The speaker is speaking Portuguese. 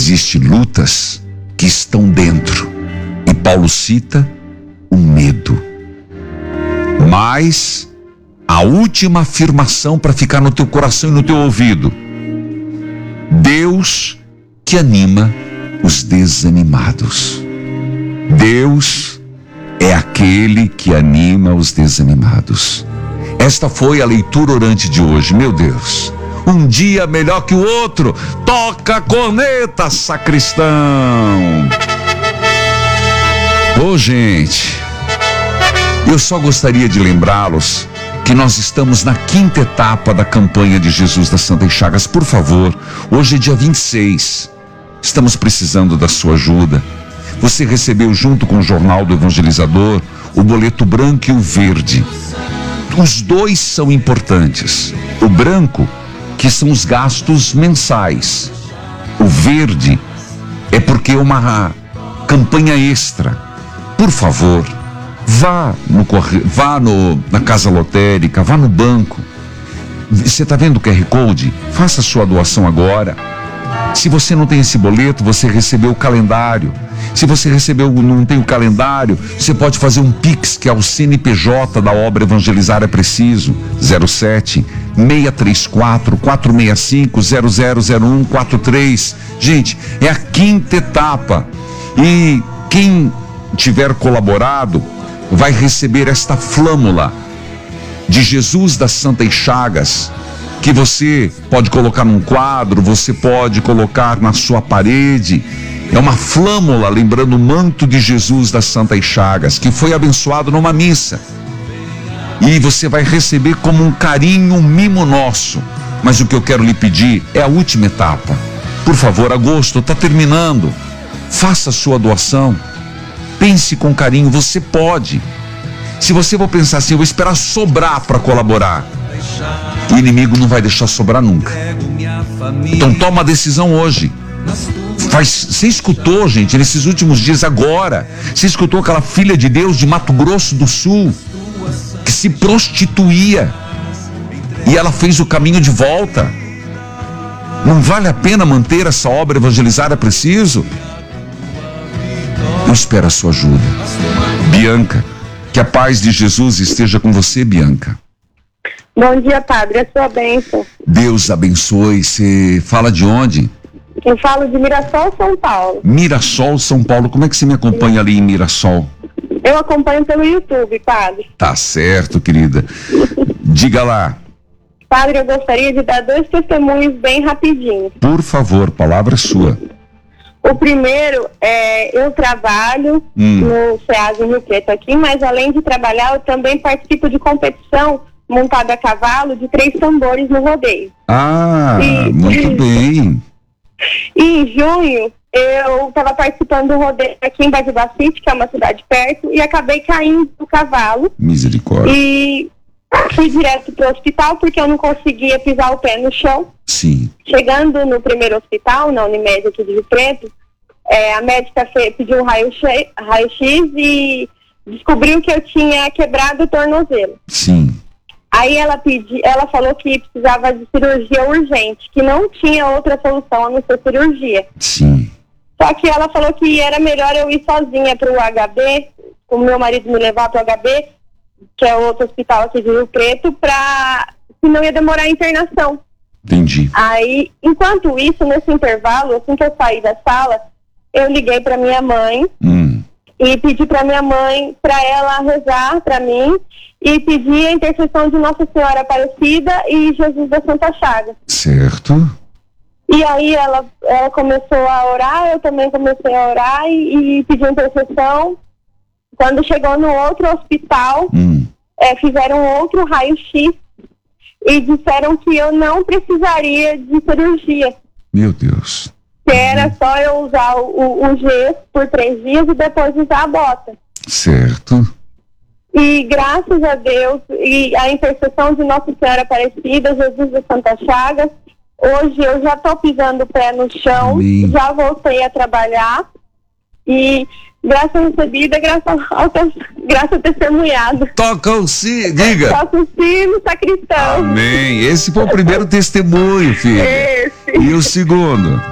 Existem lutas que estão dentro. E Paulo cita o medo. Mas a última afirmação para ficar no teu coração e no teu ouvido: Deus que anima os desanimados. Deus é aquele que anima os desanimados. Esta foi a leitura orante de hoje. Meu Deus, um dia melhor que o outro. Toca a corneta, sacristão. Ô, gente, eu só gostaria de lembrá-los que nós estamos na 5ª etapa da campanha de Jesus das Santas Chagas. Por favor, hoje é dia 26. Estamos precisando da sua ajuda. Você recebeu, junto com o Jornal do Evangelizador, o boleto branco e o verde. Os dois são importantes. O branco, que são os gastos mensais. O verde é porque é uma campanha extra. Por favor, vá na casa lotérica, vá no banco. Você está vendo o QR Code? Faça a sua doação agora. Se você não tem esse boleto, você recebeu o calendário. Se você não tem o calendário, você pode fazer um Pix, que é o CNPJ da obra Evangelizar é Preciso, 07 634 465 000143. Gente, é a 5ª etapa. E quem tiver colaborado vai receber esta flâmula de Jesus das Santas Chagas, que você pode colocar num quadro, você pode colocar na sua parede. É uma flâmula lembrando o manto de Jesus das Santas Chagas, que foi abençoado numa missa. E você vai receber como um carinho, um mimo nosso. Mas o que eu quero lhe pedir é a última etapa. Por favor, agosto está terminando. Faça a sua doação. Pense com carinho, você pode. Se você for pensar assim, eu vou esperar sobrar para colaborar, o inimigo não vai deixar sobrar nunca. Então toma a decisão hoje. Você escutou, gente, nesses últimos dias agora, você escutou aquela filha de Deus de Mato Grosso do Sul, que se prostituía, e ela fez o caminho de volta. Não vale a pena manter essa obra Evangelizar é Preciso? Eu espero a sua ajuda. Bianca, que a paz de Jesus esteja com você, Bianca. Bom dia, padre, a sua bênção. Deus abençoe. Você fala de onde? Eu falo de Mirassol, São Paulo. Mirassol, São Paulo. Como é que você me acompanha ali em Mirassol? Eu acompanho pelo YouTube, padre. Tá certo, querida. Diga lá. Padre, eu gostaria de dar 2 testemunhos bem rapidinho. Por favor, palavra sua. O primeiro é, eu trabalho no SEAS em Rio Preto aqui, mas além de trabalhar, eu também participo de competição montada a cavalo de 3 tambores no rodeio. Muito bem. E em junho, eu estava participando do rodeio aqui em Bajubá City, que é uma cidade perto, e acabei caindo do cavalo. Misericórdia. E fui direto para o hospital porque eu não conseguia pisar o pé no chão. Sim. Chegando no primeiro hospital, na Unimed aqui de Rio Preto, a médica pediu um raio-x e descobriu que eu tinha quebrado o tornozelo. Sim. Aí ela falou que precisava de cirurgia urgente, que não tinha outra solução a não ser cirurgia. Sim. Só que ela falou que era melhor eu ir sozinha para o HB, o meu marido me levar para o HB, que é outro hospital aqui de Rio Preto, que não ia demorar a internação. Entendi. Aí, enquanto isso, nesse intervalo, assim que eu saí da sala, eu liguei para minha mãe e pedi para minha mãe, para ela rezar para mim e pedir a intercessão de Nossa Senhora Aparecida e Jesus da Santa Chaga. Certo. E aí ela começou a orar, eu também comecei a orar e pedi intercessão. Quando chegou no outro hospital, fizeram outro raio-x e disseram que eu não precisaria de cirurgia. Meu Deus. Que era só eu usar o gesso por 3 dias e depois usar a bota. Certo. E graças a Deus e a intercessão de Nossa Senhora Aparecida, Jesus da Santa Chagas, hoje eu já estou pisando o pé no chão. Amém. Já voltei a trabalhar e graça recebida, graça testemunhada. Toca o sino, diga. Toca o sino, sacristão. Amém. Esse foi o primeiro testemunho, filho. Esse. E o segundo?